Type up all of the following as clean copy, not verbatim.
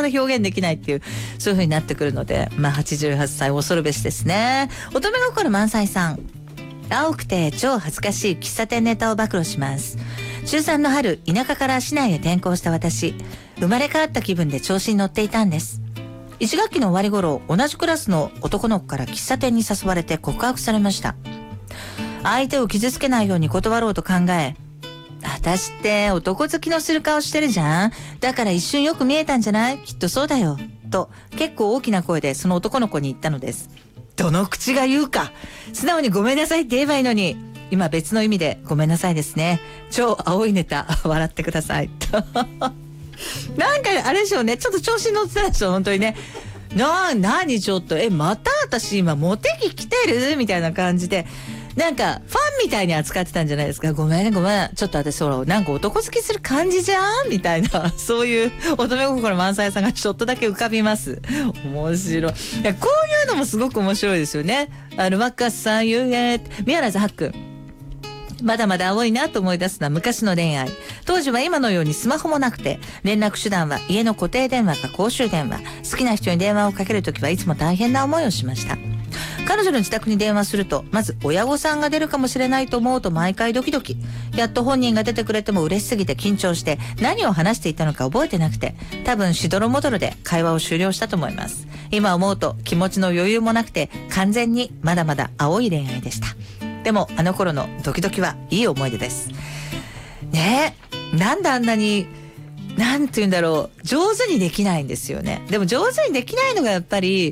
から表現できないっていう、そういう風になってくるので、まあ88歳恐るべしですね。乙女心満載さん。青くて超恥ずかしい喫茶店ネタを暴露します。中3の春、田舎から市内へ転校した私、生まれ変わった気分で調子に乗っていたんです。1学期の終わり頃、同じクラスの男の子から喫茶店に誘われて告白されました。相手を傷つけないように断ろうと考え、私って男好きのする顔してるじゃん。だから一瞬よく見えたんじゃない？きっとそうだよ。と結構大きな声でその男の子に言ったのです。どの口が言うか。素直にごめんなさいって言えばいいのに。今別の意味でごめんなさいですね。超青いネタ笑ってください。なんかあれでしょうね。ちょっと調子に乗ってたでしょ。本当にね。何ちょっとまた私今モテ期来てるみたいな感じで。なんかファンみたいに扱ってたんじゃないですか。ごめんねごめん。ちょっと私ほらなんか男好きする感じじゃんみたいな、そういう乙女心満載さんがちょっとだけ浮かびます。面白い。いやこういうのもすごく面白いですよね。若さゆえ宮原さはっくん。まだまだ青いなと思い出すのは昔の恋愛。当時は今のようにスマホもなくて、連絡手段は家の固定電話か公衆電話。好きな人に電話をかけるときはいつも大変な思いをしました。彼女の自宅に電話すると、まず親御さんが出るかもしれないと思うと毎回ドキドキ。やっと本人が出てくれても嬉しすぎて緊張して何を話していたのか覚えてなくて、多分しどろもどろで会話を終了したと思います。今思うと気持ちの余裕もなくて完全にまだまだ青い恋愛でした。でもあの頃のドキドキはいい思い出です。ねえ、なんであんなになんて言うんだろう、上手にできないんですよね。でも上手にできないのがやっぱり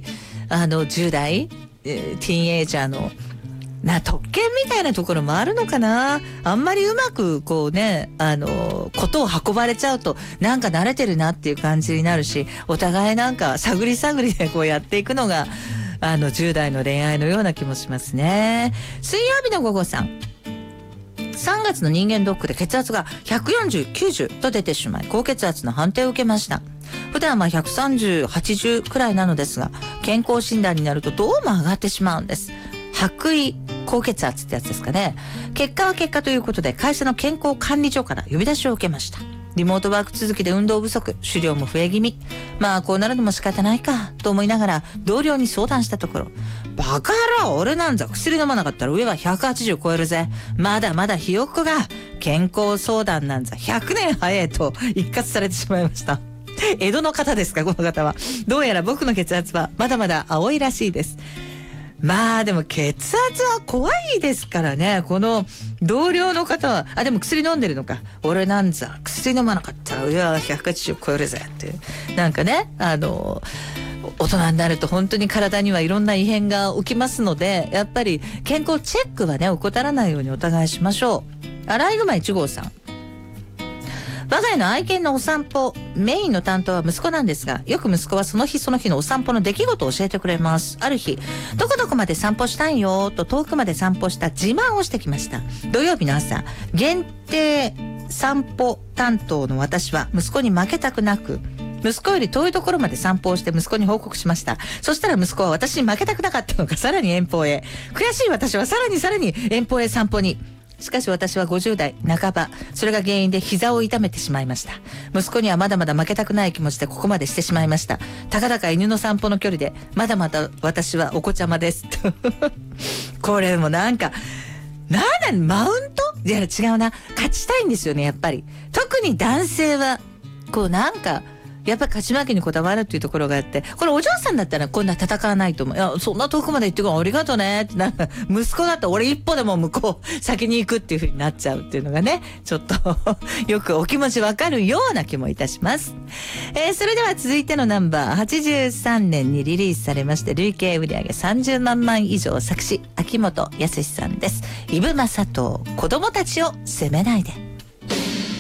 10代ティーンエイジャーの特権みたいなところもあるのかな。あんまりうまくこうねことを運ばれちゃうとなんか慣れてるなっていう感じになるし、お互いなんか探り探りでこうやっていくのが10代の恋愛のような気もしますね。水曜日の午後さん。3月の人間ドックで血圧が140、90と出てしまい高血圧の判定を受けました。普段は130、80くらいなのですが、健康診断になるとどうも上がってしまうんです。白衣高血圧ってやつですかね。結果は結果ということで会社の健康管理所から呼び出しを受けました。リモートワーク続きで運動不足、狩猟も増え気味。まあこうなるのも仕方ないかと思いながら同僚に相談したところ、バカ野郎、俺なんざ薬飲まなかったら上は180超えるぜ。まだまだひよっこが健康相談なんざ100年早いと一括されてしまいました。江戸の方ですかこの方は。どうやら僕の血圧はまだまだ青いらしいです。まあでも血圧は怖いですからね。この同僚の方はでも薬飲んでるのか。俺なんざ薬飲まなかったら上は180超えるぜっていう、なんかね大人になると本当に体にはいろんな異変が起きますので、やっぱり健康チェックはね怠らないようにお互いしましょう。アライグマ1号さん。我が家の愛犬のお散歩メインの担当は息子なんですが、よく息子はその日その日のお散歩の出来事を教えてくれます。ある日、どこどこまで散歩したんよと遠くまで散歩した自慢をしてきました。土曜日の朝、限定散歩担当の私は息子に負けたくなく、息子より遠いところまで散歩をして息子に報告しました。そしたら息子は私に負けたくなかったのか、さらに遠方へ。悔しい私はさらに遠方へ散歩に。しかし私は50代半ば、それが原因で膝を痛めてしまいました。息子にはまだまだ負けたくない気持ちでここまでしてしまいました。たかだか犬の散歩の距離でまだまだ私はお子ちゃまですこれもなんかマウント？いや違うな、勝ちたいんですよねやっぱり。特に男性はこうなんかやっぱり勝ち負けにこだわるっていうところがあって、これお嬢さんだったらこんな戦わないと思う。いやそんな遠くまで行ってくるありがとうねって、なんか息子だったら俺一歩でも向こう先に行くっていう風になっちゃうっていうのがね、ちょっとよくお気持ちわかるような気もいたします。それでは続いてのナンバー、83年にリリースされまして累計売上30万枚以上、作詞秋元康さんです。イブマサト、子供たちを責めないで。